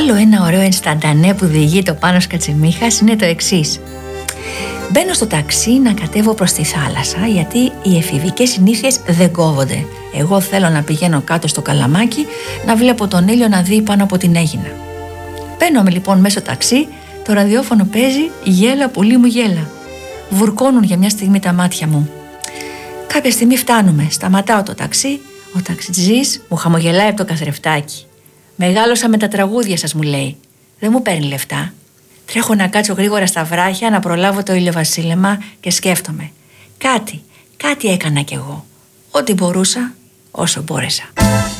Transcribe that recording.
Άλλο ένα ωραίο ενσταντανέ που διηγεί το Πάνος Κατσιμίχας είναι το εξής. Μπαίνω στο ταξί να κατέβω προς τη θάλασσα, γιατί οι εφηβικές συνήθειες δεν κόβονται. Εγώ θέλω να πηγαίνω κάτω στο Καλαμάκι, να βλέπω τον ήλιο να δει πάνω από την Αίγινα. Μπαίνω λοιπόν μέσα στο ταξί, το ραδιόφωνο παίζει «Γέλα πουλί μου γέλα». Βουρκώνουν για μια στιγμή τα μάτια μου. Κάποια στιγμή φτάνουμε, σταματάω το ταξί, ο ταξιτζής μου χαμογελάει από το καθρεφτάκι. «Μεγάλωσα με τα τραγούδια σας», μου λέει. Δεν μου παίρνει λεφτά. Τρέχω να κάτσω γρήγορα στα βράχια να προλάβω το ηλιοβασίλεμα και σκέφτομαι. Κάτι έκανα κι εγώ. Ό,τι μπορούσα, όσο μπόρεσα.